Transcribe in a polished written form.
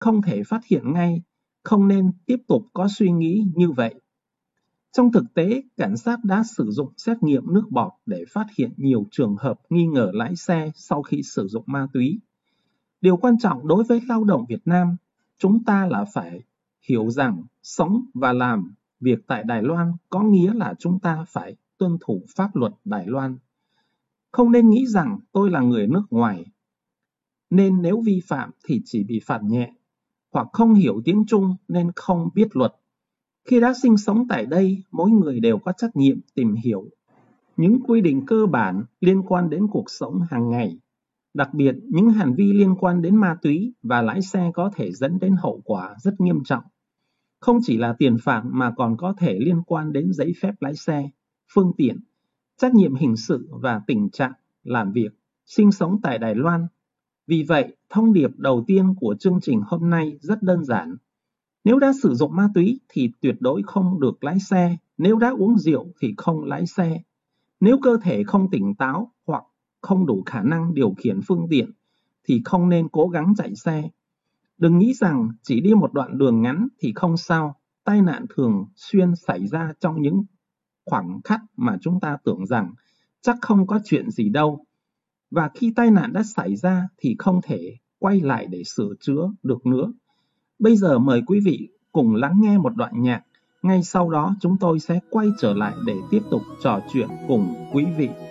không thể phát hiện ngay, không nên tiếp tục có suy nghĩ như vậy. Trong thực tế, cảnh sát đã sử dụng xét nghiệm nước bọt để phát hiện nhiều trường hợp nghi ngờ lái xe sau khi sử dụng ma túy. Điều quan trọng đối với lao động Việt Nam, chúng ta là phải hiểu rằng sống và làm việc tại Đài Loan có nghĩa là chúng ta phải tuân thủ pháp luật Đài Loan. Không nên nghĩ rằng tôi là người nước ngoài, nên nếu vi phạm thì chỉ bị phạt nhẹ, hoặc không hiểu tiếng Trung nên không biết luật. Khi đã sinh sống tại đây, mỗi người đều có trách nhiệm tìm hiểu những quy định cơ bản liên quan đến cuộc sống hàng ngày. Đặc biệt, những hành vi liên quan đến ma túy và lái xe có thể dẫn đến hậu quả rất nghiêm trọng. Không chỉ là tiền phạt mà còn có thể liên quan đến giấy phép lái xe, phương tiện, trách nhiệm hình sự và tình trạng làm việc, sinh sống tại Đài Loan. Vì vậy, thông điệp đầu tiên của chương trình hôm nay rất đơn giản. Nếu đã sử dụng ma túy thì tuyệt đối không được lái xe. Nếu đã uống rượu thì không lái xe. Nếu cơ thể không tỉnh táo hoặc không đủ khả năng điều khiển phương tiện thì không nên cố gắng chạy xe. Đừng nghĩ rằng chỉ đi một đoạn đường ngắn thì không sao. Tai nạn thường xuyên xảy ra trong những khoảng khắc mà chúng ta tưởng rằng chắc không có chuyện gì đâu. Và khi tai nạn đã xảy ra thì không thể quay lại để sửa chữa được nữa. Bây giờ mời quý vị cùng lắng nghe một đoạn nhạc. Ngay sau đó chúng tôi sẽ quay trở lại để tiếp tục trò chuyện cùng quý vị.